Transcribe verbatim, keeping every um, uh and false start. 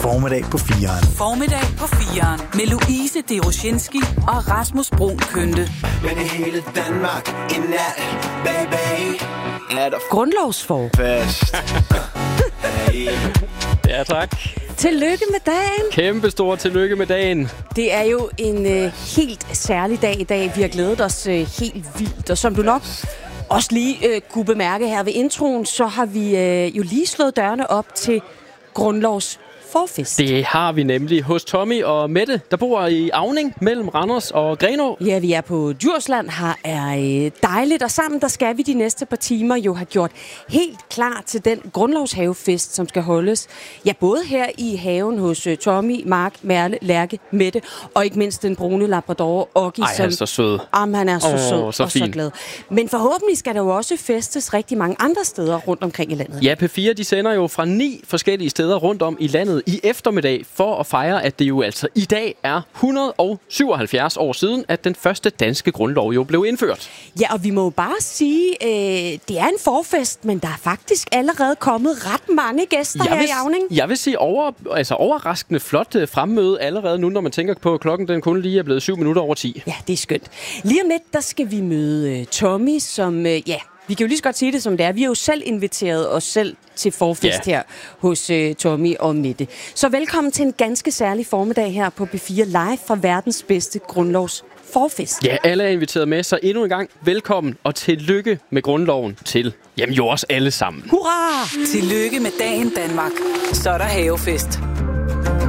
Formiddag på fireren. Formiddag på fireren med Louise Deroshinski og Rasmus Brun Kønte. Men i hele Danmark i nat, baby, er der Grundlovsfor. fest. Hey. Ja, tak. Tillykke med dagen. Kæmpe stor tillykke med dagen. Det er jo en øh, helt særlig dag i dag. Vi har glædet os øh, helt vildt. Og som du nok også lige øh, kunne bemærke her ved introen, så har vi øh, jo lige slået dørene op til Grundlovs forfest. Det har vi nemlig hos Tommy og Mette, der bor i Auning mellem Randers og Grenaa. Ja, vi er på Djursland. Her er øh, dejligt, og sammen der skal vi de næste par timer jo have gjort helt klar til den grundlovshavefest, som skal holdes. Ja, både her i haven hos øh, Tommy, Mark, Merle, Lærke, Mette, og ikke mindst den brune labrador, Oggi. Ej, han er så sød. Jamen, han er så oh, sød så og fin. så glad. Men forhåbentlig skal der jo også festes rigtig mange andre steder rundt omkring i landet. Ja, P fire de sender jo fra ni forskellige steder rundt om i landet i eftermiddag for at fejre, at det jo altså i dag er et hundrede og syvoghalvfjerds år siden, at den første danske grundlov jo blev indført. Ja, og vi må jo bare sige, øh, det er en forfest, men der er faktisk allerede kommet ret mange gæster jeg her vil, i Auning. Jeg vil sige over, altså overraskende flot fremmøde allerede nu, når man tænker på, at klokken den kun lige er blevet syv minutter over ti. Ja, det er skønt. Lige om lidt, der skal vi møde øh, Tommy, som, øh, ja, vi kan jo lige så godt sige det som det er. Vi har jo selv inviteret os selv til forfest Ja. her hos øh, Tommy og Mette. Så velkommen til en ganske særlig formiddag her på P fire Live fra verdens bedste grundlovs forfest. Ja, alle er inviteret med, så endnu en gang velkommen og tillykke med grundloven til, jamen jo også alle sammen. Hurra! Tillykke med dagen, Danmark. Så er der havefest.